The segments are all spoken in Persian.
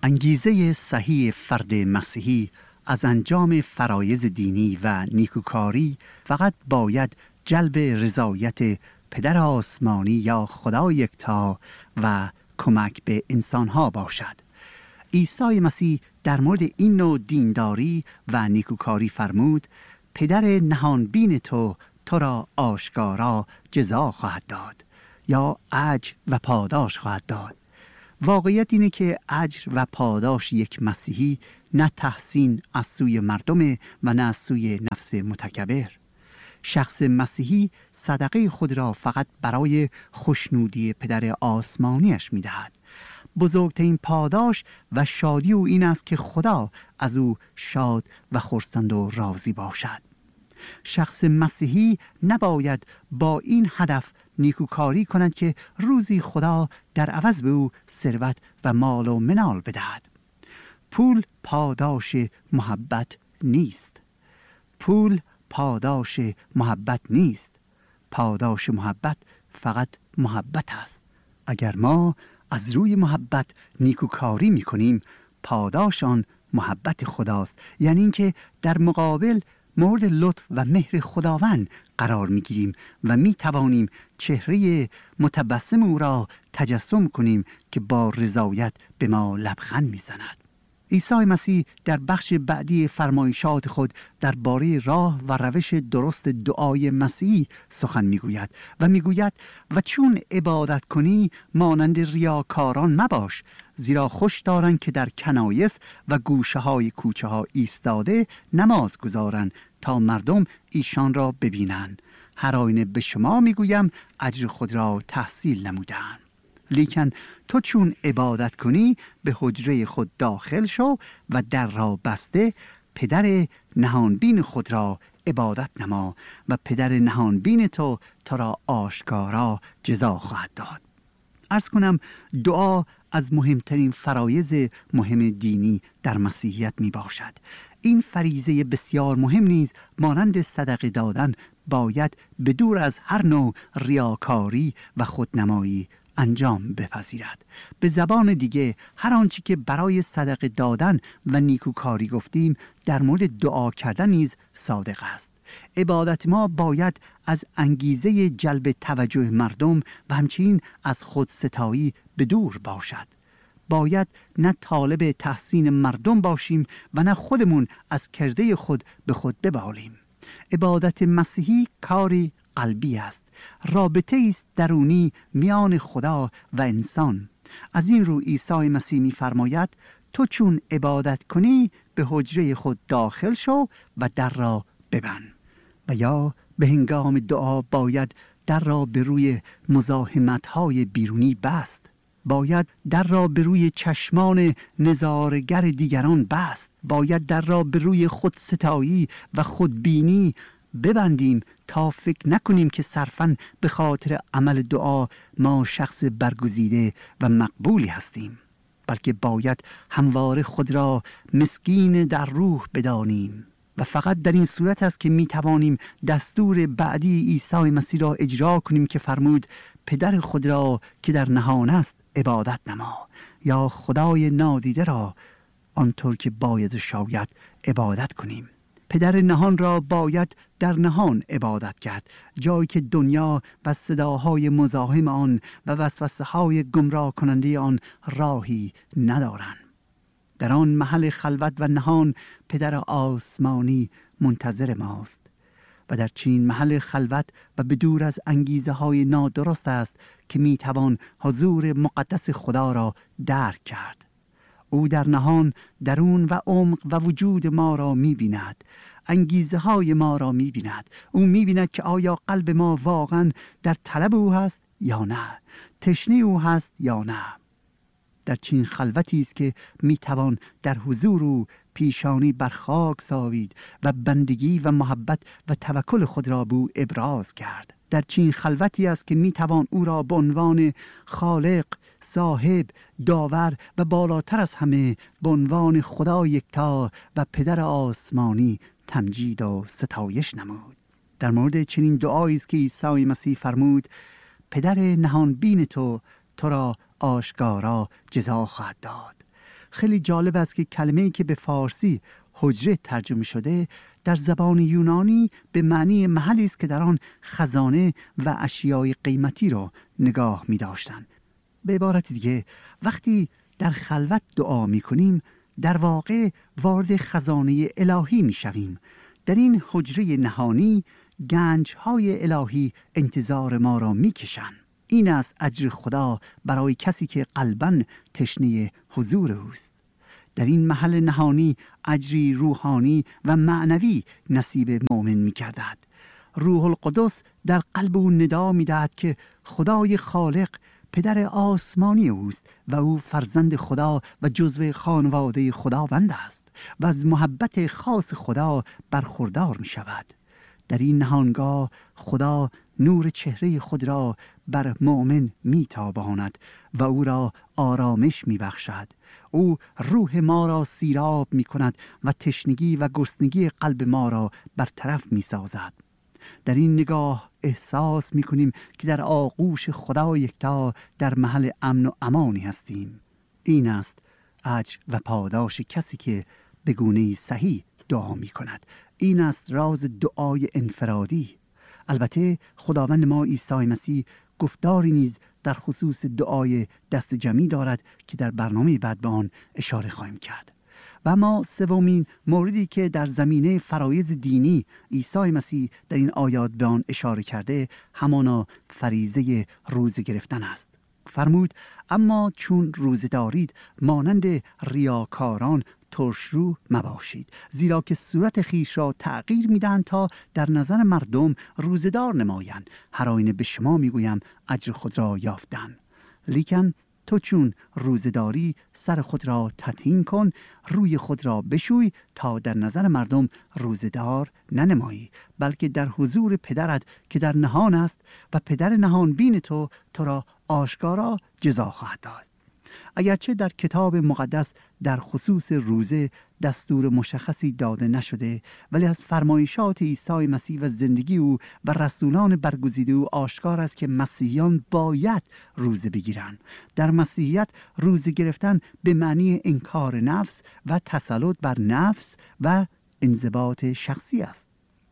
انگیزه صحیح فرد مسیحی از انجام فرایض دینی و نیکوکاری فقط باید جلب رضایت پدر آسمانی یا خدا یکتا و کمک به انسانها باشد. عیسی مسیح در مورد این نوع دینداری و نیکوکاری فرمود: پدر نهانبین تو را آشکارا جزا خواهد داد یا اجر و پاداش خواهد داد. واقعیت اینه که اجر و پاداش یک مسیحی نه تحسین از سوی مردم و نه از سوی نفس متکبر. شخص مسیحی صدقه خود را فقط برای خوشنودی پدر آسمانیش می‌دهد. بزرگترین پاداش و شادی او این است که خدا از او شاد و خرسند و راضی باشد. شخص مسیحی نباید با این هدف نیکوکاری کند که روزی خدا در عوض به او ثروت و مال و منال بدهد. پول پاداش محبت نیست. پول پاداش محبت نیست. پاداش محبت فقط محبت است. اگر ما از روی محبت نیکوکاری می‌کنیم، پاداش آن محبت خداست، یعنی اینکه در مقابل مورد لطف و مهر خداوند قرار می‌گیریم و می‌توانیم چهره متبسم او را تجسم کنیم که با رضایت به ما لبخند می‌زند. عیسی مسیح در بخش بعدی فرمایشات خود درباره راه و روش درست دعای مسیحی سخن میگوید و میگوید: و چون عبادت کنی مانند ریاکاران مباش، زیرا خوش دارند که در کنایس و گوشه های کوچه ها ایستاده نماز گذارند تا مردم ایشان را ببینند. هر آینه به شما میگویم اجر خود را تحصیل نمودند. لیکن تو چون عبادت کنی به حجره خود داخل شو و در را بسته پدر نهانبین خود را عبادت نما و پدر نهانبین تو را آشکارا جزا خواهد داد. عرض کنم دعا از مهمترین فرایض مهم دینی در مسیحیت می باشد. این فریضه بسیار مهم نیز مانند صدقه دادن باید بدور از هر نوع ریاکاری و خودنمایی انجام بپذیرد. به زبان دیگه هر آنچه که برای صدقه دادن و نیکوکاری گفتیم در مورد دعا کردن نیز صادق است. عبادت ما باید از انگیزه جلب توجه مردم و همچنین از خودستایی به دور باشد. باید نه طالب تحسین مردم باشیم و نه خودمون از کرده خود به خود ببالیم. عبادت مسیحی کاری قلبی است، رابطه است درونی میان خدا و انسان. از این رو عیسی مسیح می‌فرماید: تو چون عبادت کنی به حجره خود داخل شو و در را ببند. و یا به هنگام دعا باید در را به روی مزاحمت‌های بیرونی بست. باید در را به روی چشمان نظارگر دیگران بست. باید در را به روی خودستایی و خودبینی ببندیم تا فکر نکنیم که صرفاً به خاطر عمل دعا ما شخص برگزیده و مقبولی هستیم، بلکه باید همواره خود را مسکین در روح بدانیم و فقط در این صورت است که می توانیم دستور بعدی عیسی مسیح را اجرا کنیم که فرمود: پدر خود را که در نهان است عبادت نما، یا خدای نادیده را آنطور که باید شاید عبادت کنیم. پدر نهان را باید در نهان عبادت کرد، جایی که دنیا و صداهای مزاحم آن و وسوسه‌های گمراه کننده آن راهی ندارند. در آن محل خلوت و نهان پدر آسمانی منتظر ماست و در چنین محل خلوت و بدور از انگیزه های نادرست است که می توان حضور مقدس خدا را درک کرد. او در نهان درون و عمق و وجود ما را می بیند، انگیزه های ما را می بیند. او می بیند که آیا قلب ما واقعا در طلب او هست یا نه، تشنه او هست یا نه. در چنین خلوتی است که می توان در حضور او پیشانی بر خاک ساوید و بندگی و محبت و توکل خود را به او ابراز کرد. در چنین خلوتی است که می توان او را به عنوان خالق، صاحب، داور و بالاتر از همه به عنوان خدا یکتا و پدر آسمانی تمجید و ستایش نمود. در مورد چنین دعایی است که عیسی مسیح فرمود: پدر نهانبین تو را آشکارا جزا خواهد داد. خیلی جالب است که کلمه‌ای که به فارسی حجره ترجمه شده در زبان یونانی به معنی محلی است که در آن خزانه و اشیای قیمتی را نگاه می داشتند. به عبارت دیگه وقتی در خلوت دعا می کنیم در واقع وارد خزانه الهی می شویم. در این حجره نهانی گنج‌های الهی انتظار ما را می کشند. این است اجر خدا برای کسی که قلباً تشنه حضور اوست. در این محل نهانی اجری روحانی و معنوی نصیب مؤمن می گردد. روح القدس در قلب او ندا می دهد که خدای خالق پدر آسمانی اوست و او فرزند خدا و جزو خانواده خداوند است و از محبت خاص خدا برخوردار می شود. در این نهانگاه خدا نور چهره خود را بر مؤمن می تاباند و او را آرامش می بخشد. او روح ما را سیراب می کند و تشنگی و گرسنگی قلب ما را برطرف می سازد. در این نگاه احساس می کنیم که در آغوش خدا یکتا در محل امن و امانی هستیم. این است اجر و پاداش کسی که به گونه‌ای صحیح دعا می کند. این است راز دعای انفرادی. البته خداوند ما عیسی مسیح گفتاری نیز در خصوص دعای دست جمعی دارد که در برنامه بعد به آن اشاره خواهیم کرد. و اما سومین موردی که در زمینه فرایض دینی عیسی مسیح در این آیات به آن اشاره کرده همانا فریضه روزه گرفتن است. فرمود اما چون روزه دارید مانند ریاکاران ترشرو مباشید، زیرا که صورت خیش را تغییر میدن تا در نظر مردم روزه‌دار نمایند. هر آینه به شما میگویم اجر خود را یافتن. لیکن تو چون روزه‌داری سر خود را تطهین کن، روی خود را بشوی تا در نظر مردم روزه‌دار ننمایی، بلکه در حضور پدرت که در نهان است و پدر نهان بین تو را آشکارا جزا خواهد داد. اگرچه در کتاب مقدس در خصوص روزه دستور مشخصی داده نشده، ولی از فرمایشات عیسی مسیح و زندگی او و رسولان برگزیده او آشکار است که مسیحیان باید روزه بگیرند. در مسیحیت روزه گرفتن به معنی انکار نفس و تسلط بر نفس و انضباط شخصی است.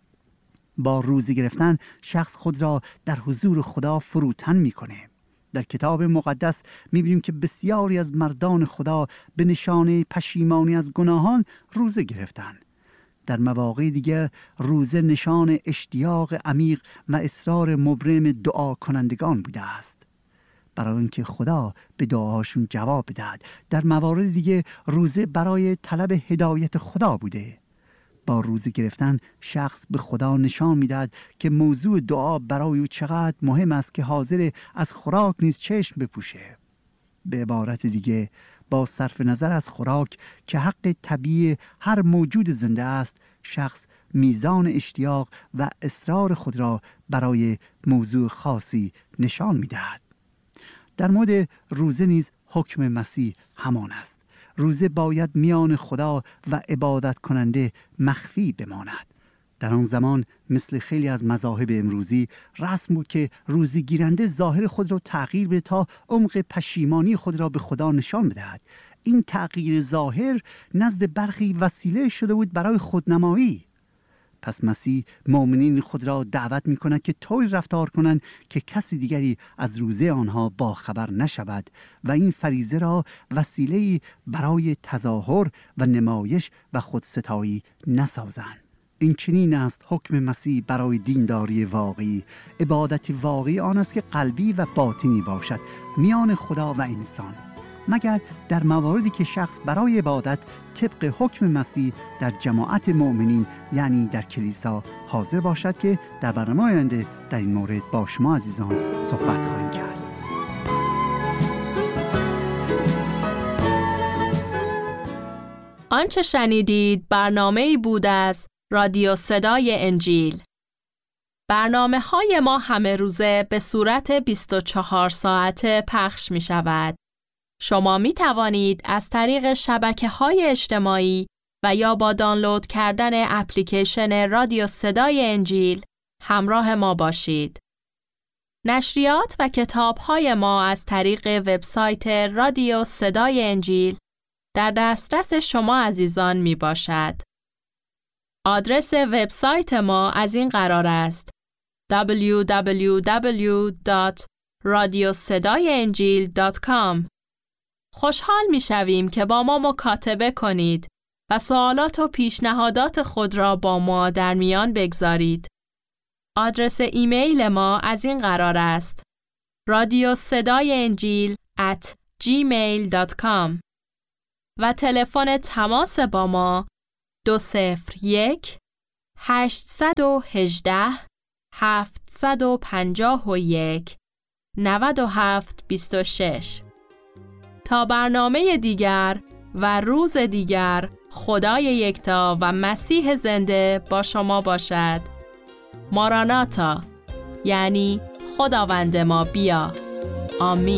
با روزه گرفتن شخص خود را در حضور خدا فروتن می‌کنه. در کتاب مقدس می‌بینیم که بسیاری از مردان خدا به نشانه پشیمانی از گناهان روزه گرفتند. در مواقع دیگر روزه نشان اشتیاق عمیق و اصرار مبرم دعا کنندگان بوده است، برای اینکه خدا به دعاهاشون جواب بدهد. در موارد دیگه روزه برای طلب هدایت خدا بوده. با روزه گرفتن شخص به خدا نشان میدهد که موضوع دعا برای او چقدر مهم است که حاضر از خوراک نیز چشم بپوشه. به عبارت دیگه با صرف نظر از خوراک که حق طبیعی هر موجود زنده است، شخص میزان اشتیاق و اصرار خود را برای موضوع خاصی نشان میدهد. در مورد روزه نیز حکم مسیح همان است. روزه باید میان خدا و عبادت کننده مخفی بماند. در آن زمان مثل خیلی از مذاهب امروزی رسم بود که روزه گیرنده ظاهر خود را تغییر بده تا عمق پشیمانی خود را به خدا نشان بدهد. این تغییر ظاهر نزد برخی وسیله شده بود برای خودنمایی. پس مسیح مؤمنین خود را دعوت می کند که طوری رفتار کنند که کسی دیگری از روزه آنها باخبر نشود و این فریضه را وسیله‌ای برای تظاهر و نمایش و خودستایی نسازند. این چنین است حکم مسیح برای دینداری واقعی. عبادت واقعی آن است که قلبی و باطنی باشد میان خدا و انسان، مگر در مواردی که شخص برای عبادت طبق حکم مسیح در جماعت مؤمنین یعنی در کلیسا حاضر باشد که در برنامه آینده در این مورد با شما عزیزان صحبت خواهیم کرد. آنچه شنیدید برنامه‌ای بود از رادیو صدای انجیل. برنامه‌های ما همه روزه به صورت 24 ساعته پخش می شود. شما می توانید از طریق شبکه‌های اجتماعی و یا با دانلود کردن اپلیکیشن رادیو صدای انجیل همراه ما باشید. نشریات و کتاب‌های ما از طریق وبسایت رادیو صدای انجیل در دسترس شما عزیزان می باشد. آدرس وبسایت ما از این قرار است: www.radiosedayenjil.com. خوشحال می شویم که با ما مکاتبه کنید و سوالات و پیشنهادات خود را با ما در میان بگذارید. آدرس ایمیل ما از این قرار است: radiosedayenjil@gmail.com و تلفن تماس با ما 201 818 751 9726. تا برنامه دیگر و روز دیگر، خدای یکتا و مسیح زنده با شما باشد. ماراناتا، یعنی خداوند ما بیا. آمین.